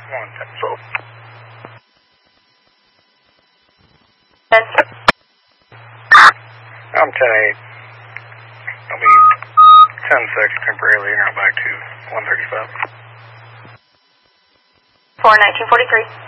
110. 10. I'm 10-8. I'll be 10-6 temporarily and out back to 135. 41943.